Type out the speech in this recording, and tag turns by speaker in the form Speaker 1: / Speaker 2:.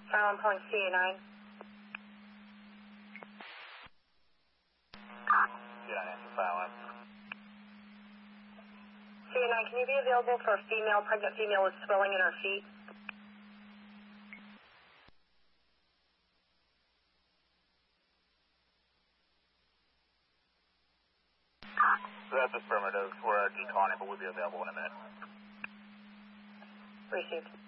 Speaker 1: I'm calling CA9.
Speaker 2: CA9 answer silent.
Speaker 1: CA9, can you be available for a pregnant female with swelling in her feet?
Speaker 2: That's affirmative. We're decalling, but we'll be available in a minute.
Speaker 1: Received.